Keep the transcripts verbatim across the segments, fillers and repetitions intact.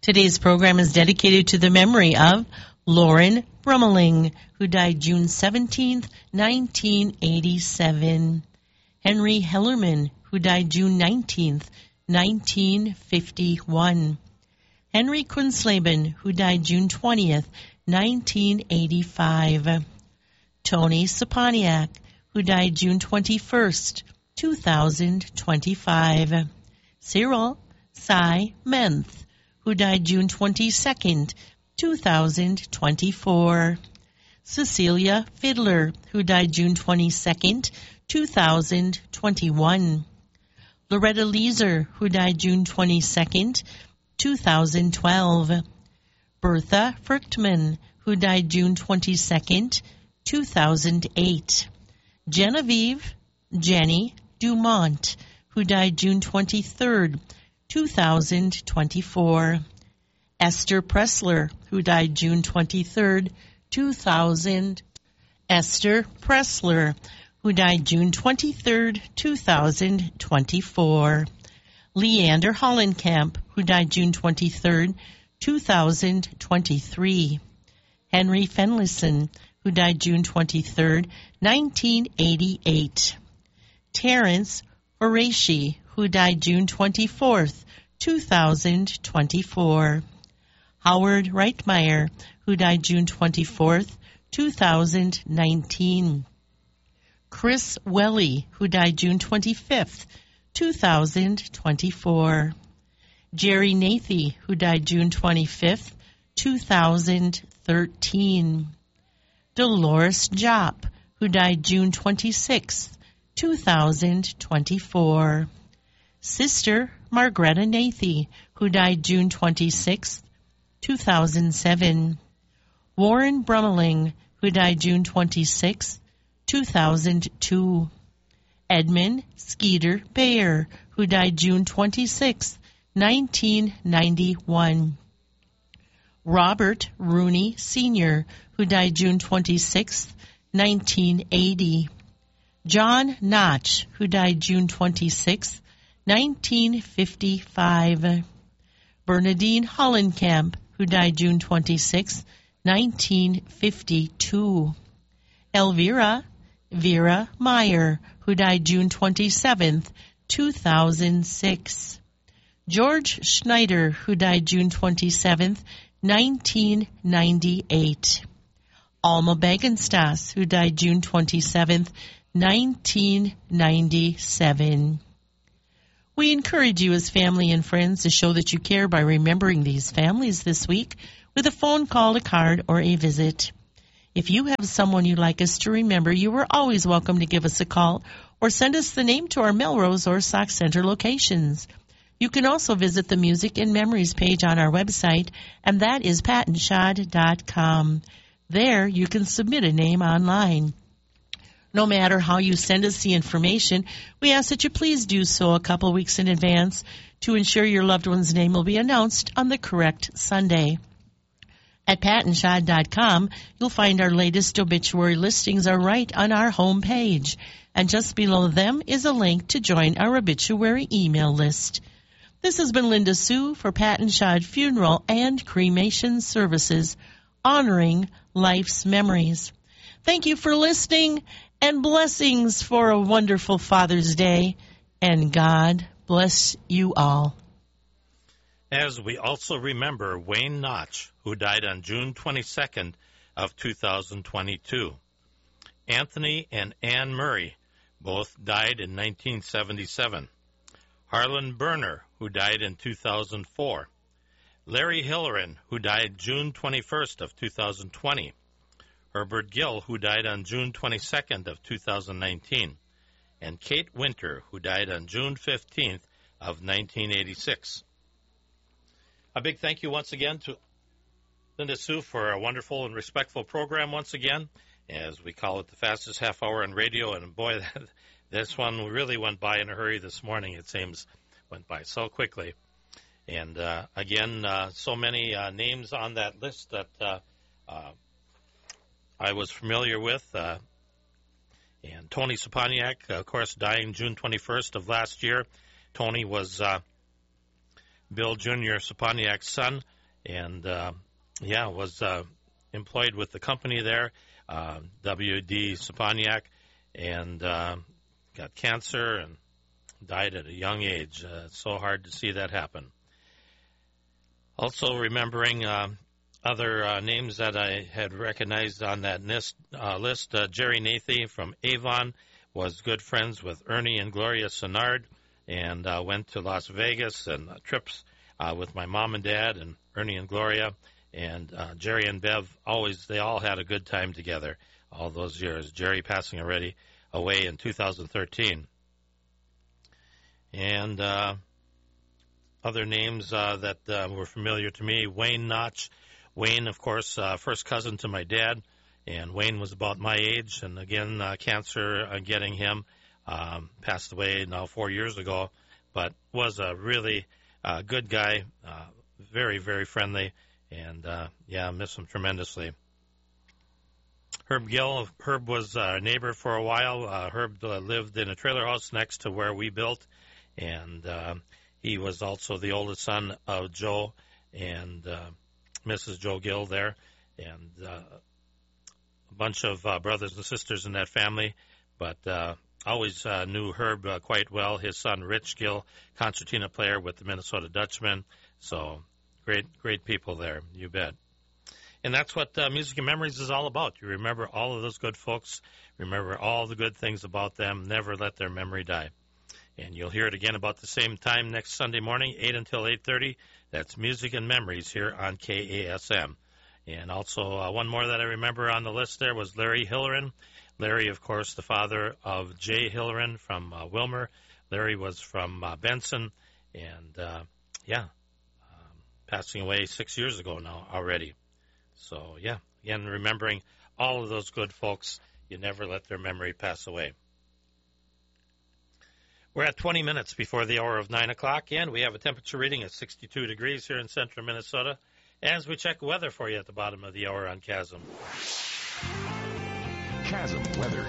Today's program is dedicated to the memory of Lauren Brummeling, who died June seventeenth, nineteen eighty-seven. Henry Hellerman, who died June nineteenth, nineteen fifty-one. Henry Kunsleben, who died June twentieth, nineteen eighty-five. Tony Saponiak, who died June twenty-first, two thousand twenty-five. Cyril Cy Menth, who died June twenty-second, two thousand twenty-four. Cecilia Fiddler, who died June twenty-second, two thousand twenty-one. Loretta Leeser, who died June twenty-second, two thousand twelve. Bertha Fruchtman, who died June twenty-second, two thousand eight. Genevieve Jenny Dumont, who died June twenty-third, two thousand twenty-four. Esther Pressler, who died June twenty-third, two thousand. Esther Pressler, who died June twenty-third, two thousand twenty-four. Leander Hollenkamp, who died June twenty-third, two thousand twenty-three. Henry Fenlison, who died June twenty-third, nineteen eighty-eight. Terence Horaci, who died June twenty-fourth, two thousand twenty-four. Howard Reitmeyer, who died June twenty-fourth, two thousand nineteen. Chris Welly, who died June twenty-fifth, two thousand twenty-four. Jerry Nathy, who died June twenty-fifth, two thousand thirteen. Dolores Jopp, who died June twenty-sixth, two thousand twenty-four. Sister Margreta Nathy, who died June twenty-sixth, two thousand seven. Warren Brummeling, who died June twenty-sixth, two thousand two. Edmund Skeeter Bayer, who died June twenty-sixth, nineteen ninety-one. Robert Rooney Senior, who died June twenty-sixth, nineteen eighty. John Notch, who died June twenty-sixth, nineteen fifty-five. Bernadine Hollenkamp, who died June twenty-sixth, nineteen fifty-two. Elvira Vera Meyer, who died June twenty-seventh, two thousand six. George Schneider, who died June twenty-seventh, nineteen ninety-eight. Alma Bagenstas, who died June twenty-seventh, nineteen ninety-seven. We encourage you as family and friends to show that you care by remembering these families this week with a phone call, a card, or a visit. If you have someone you'd like us to remember, you are always welcome to give us a call or send us the name to our Melrose or Sauk Center locations. You can also visit the Music and Memories page on our website, and that is pat and shad dot com. There you can submit a name online. No matter how you send us the information, we ask that you please do so a couple weeks in advance to ensure your loved one's name will be announced on the correct Sunday. At pat and shad dot com, you'll find our latest obituary listings are right on our home page, and just below them is a link to join our obituary email list. This has been Linda Sue for Pat and Shad Funeral and Cremation Services, honoring life's memories. Thank you for listening, and blessings for a wonderful Father's Day, and God bless you all. As we also remember Wayne Notch, who died on June twenty-second of two thousand twenty-two. Anthony and Ann Murray both died in nineteen seventy-seven. Harlan Berner, who died in two thousand four. Larry Hillerin, who died June twenty-first of two thousand twenty. Herbert Gill, who died on June twenty-second of two thousand nineteen. And Kate Winter, who died on June fifteenth of nineteen eighty-six. A big thank you once again to Linda Sue for a wonderful and respectful program once again, as we call it the fastest half hour on radio. And boy, this one really went by in a hurry this morning, it seems. Went by so quickly. And uh, again, uh, so many uh, names on that list that uh, uh, I was familiar with. Uh, and Tony Saponiak, of course, dying June twenty-first of last year. Tony was uh, Bill Junior Saponiak's son, and uh, yeah, was uh, employed with the company there, uh, W D Saponiak, and uh, got cancer and died at a young age. Uh, it's so hard to see that happen. Also remembering uh, other uh, names that I had recognized on that list, uh, list uh, Jerry Nathy from Avon was good friends with Ernie and Gloria Senard, and uh, went to Las Vegas and uh, trips uh, with my mom and dad and Ernie and Gloria, and uh, Jerry and Bev, always, they all had a good time together all those years. Jerry passing already away in two thousand thirteen. And uh, other names uh, that uh, were familiar to me, Wayne Notch. Wayne, of course, uh, first cousin to my dad, and Wayne was about my age, and again, uh, cancer uh, getting him, um, passed away now four years ago, but was a really uh, good guy, uh, very, very friendly, and uh, yeah, miss him tremendously. Herb Gill, Herb was a neighbor for a while. Uh, Herb uh, lived in a trailer house next to where we built, and uh, he was also the oldest son of Joe and uh, Missus Joe Gill there, and uh, a bunch of uh, brothers and sisters in that family, but uh, always uh, knew Herb uh, quite well. His son Rich Gill, concertina player with the Minnesota Dutchmen, so great, great people there, you bet. And that's what uh, Music and Memories is all about. You remember all of those good folks, remember all the good things about them, never let their memory die. And you'll hear it again about the same time next Sunday morning, eight until eight thirty. That's Music and Memories here on K A S M. And also uh, one more that I remember on the list there was Larry Hillerin. Larry, of course, the father of Jay Hillerin from uh, Wilmer. Larry was from uh, Benson. And, uh, yeah, um, passing away six years ago now already. So, yeah, again, remembering all of those good folks, you never let their memory pass away. We're at twenty minutes before the hour of nine o'clock, and we have a temperature reading of sixty-two degrees here in central Minnesota, as we check weather for you at the bottom of the hour on Chasm. Chasm weather.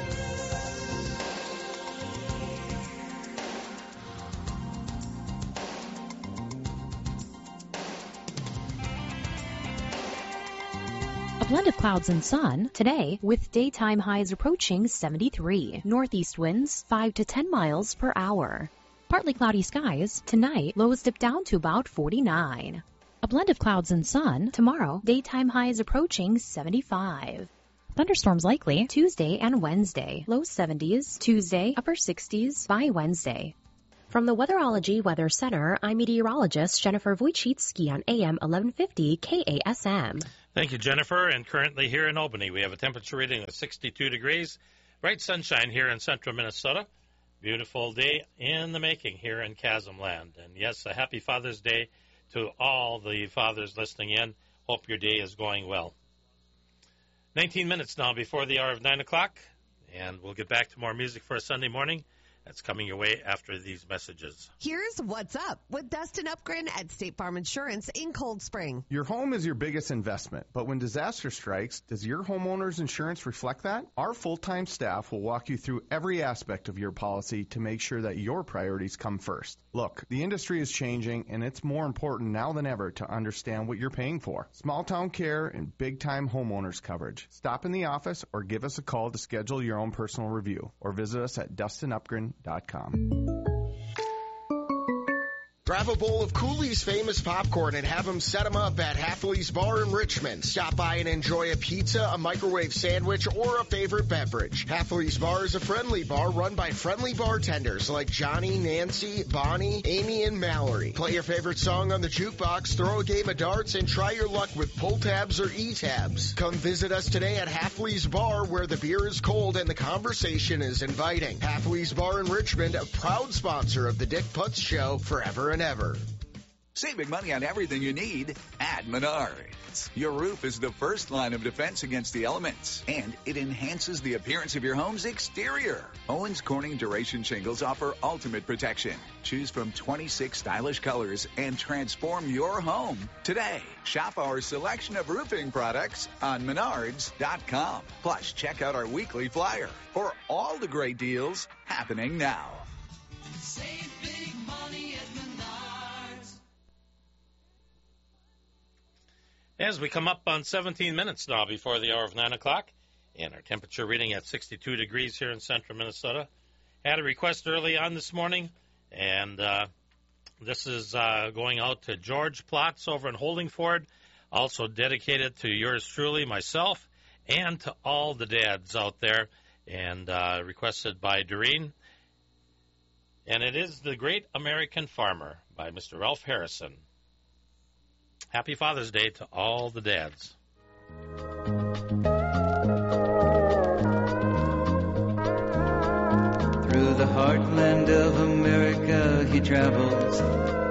Blend of clouds and sun today with daytime highs approaching seventy-three. Northeast winds five to ten miles per hour. Partly cloudy skies tonight, lows dip down to about forty-nine. A blend of clouds and sun tomorrow, daytime highs approaching seventy-five. Thunderstorms likely Tuesday and Wednesday, low seventies, Tuesday, upper sixties by Wednesday. From the Weatherology Weather Center, I'm meteorologist Jennifer Wojcicki on A M eleven fifty K A S M. Thank you, Jennifer. And currently here in Albany, we have a temperature reading of sixty-two degrees. Bright sunshine here in central Minnesota. Beautiful day in the making here in Chasm Land. And yes, a happy Father's Day to all the fathers listening in. Hope your day is going well. nineteen minutes now before the hour of nine o'clock, and we'll get back to more music for a Sunday morning. That's coming your way after these messages. Here's What's Up with Dustin Upgren at State Farm Insurance in Cold Spring. Your home is your biggest investment, but when disaster strikes, does your homeowner's insurance reflect that? Our full-time staff will walk you through every aspect of your policy to make sure that your priorities come first. Look, the industry is changing, and it's more important now than ever to understand what you're paying for. Small-town care and big-time homeowners coverage. Stop in the office or give us a call to schedule your own personal review, or visit us at dustin upgren dot com. Grab a bowl of Cooley's famous popcorn and have them set them up at Halfley's Bar in Richmond. Stop by and enjoy a pizza, a microwave sandwich, or a favorite beverage. Halfley's Bar is a friendly bar run by friendly bartenders like Johnny, Nancy, Bonnie, Amy, and Mallory. Play your favorite song on the jukebox, throw a game of darts, and try your luck with pull tabs or e-tabs. Come visit us today at Halfley's Bar, where the beer is cold and the conversation is inviting. Halfley's Bar in Richmond, a proud sponsor of the Dick Putz Show forever and ever. Saving money on everything you need at Menards. Your roof is the first line of defense against the elements, and it enhances the appearance of your home's exterior. Owens Corning Duration Shingles offer ultimate protection. Choose from twenty-six stylish colors and transform your home today. Shop our selection of roofing products on menards dot com. Plus, check out our weekly flyer for all the great deals happening now. Save big money at Menards. As we come up on seventeen minutes now before the hour of nine o'clock, and our temperature reading at sixty-two degrees here in central Minnesota. Had a request early on this morning, and uh, this is uh, going out to George Plotz over in Holdingford, also dedicated to yours truly, myself, and to all the dads out there, and uh, requested by Doreen. And it is The Great American Farmer by Mister Ralph Harrison. Happy Father's Day to all the dads. Through the heartland of America he travels,